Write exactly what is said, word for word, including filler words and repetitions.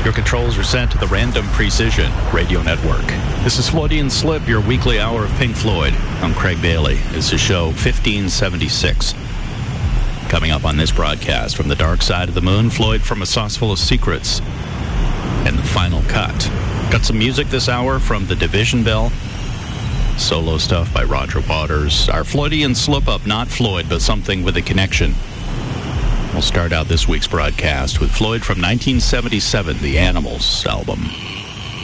Your controls are set to the Random Precision Radio Network. This is Floydian Slip, your weekly hour of Pink Floyd. I'm Craig Bailey. This is show fifteen seventy-six. Coming up on this broadcast, From the Dark Side of the Moon, Floyd from A Sauce Full of Secrets, and The Final Cut. Got some music this hour from The Division Bell, solo stuff by Roger Waters, our Floydian slip-up, not Floyd, but something with a connection. We'll start out this week's broadcast with Floyd from nineteen seventy-seven, the Animals album.